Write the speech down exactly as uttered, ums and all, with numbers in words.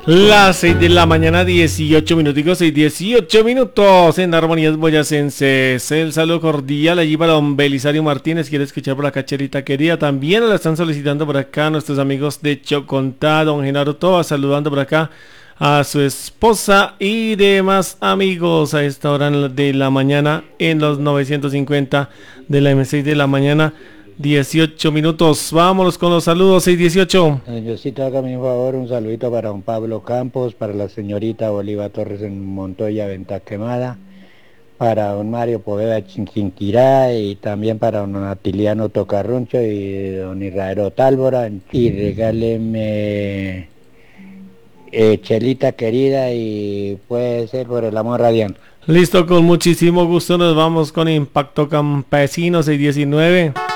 Las seis de la mañana, dieciocho minutos, seis, dieciocho minutos en Armonías Boyacenses. El saludo cordial allí para don Belisario Martínez. Quiere escuchar por acá, Cherita querida. También la están solicitando por acá nuestros amigos de Chocontá. Don Genaro Toa saludando por acá a su esposa y demás amigos a esta hora de la mañana en los novecientos cincuenta de la M seis de la mañana. dieciocho minutos, vámonos con los saludos, seis dieciocho. Yo sí te hago a mi favor un saludito para don Pablo Campos, para la señorita Bolívar Torres en Montoya, Venta Quemada, para don Mario Poveda Chinquinquirá y también para don Atiliano Tocarruncho y don Israel Tálvora. Y regáleme eh, Chelita querida y puede ser por el amor radiante. Listo, con muchísimo gusto nos vamos con Impacto Campesino seis diecinueve.